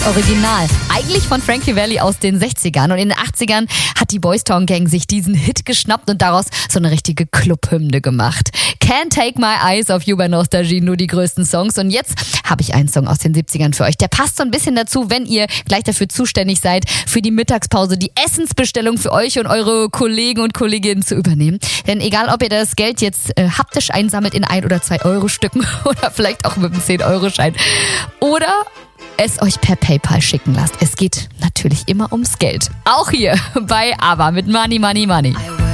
Original. Eigentlich von Frankie Valli aus den 60ern. Und in den 80ern hat die Boys Town Gang sich diesen Hit geschnappt und daraus so eine richtige Clubhymne gemacht. Can't Take My Eyes Off You bei Nostalgie, nur die größten Songs. Und jetzt habe ich einen Song aus den 70ern für euch. Der passt so ein bisschen dazu, wenn ihr gleich dafür zuständig seid, für die Mittagspause die Essensbestellung für euch und eure Kollegen und Kolleginnen zu übernehmen. Denn egal, ob ihr das Geld jetzt haptisch einsammelt in 1 oder 2 Euro Stücken oder vielleicht auch mit einem 10-Euro-Schein oder es euch per PayPal schicken lasst. Es geht natürlich immer ums Geld. Auch hier bei ABBA mit Money, Money, Money.